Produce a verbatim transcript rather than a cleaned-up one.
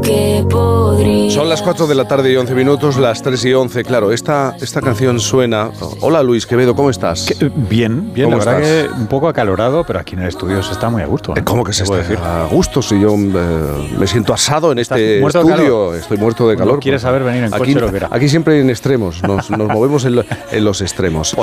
que podría. Son las cuatro de la tarde y once minutos, las tres y once. Claro, esta, esta canción suena. Hola Luis Quevedo, ¿cómo estás? ¿Qué? Bien, bien, la verdad estás? que un poco acalorado, pero aquí en el estudio se está muy a gusto, ¿eh? ¿Cómo que se está decir? a gusto? Si yo eh, me siento asado en este muerto de estudio, calor? estoy muerto de calor. ¿Quieres saber venir en aquí, coche lo que era? Aquí siempre en extremos, nos, nos movemos en, lo, en los extremos.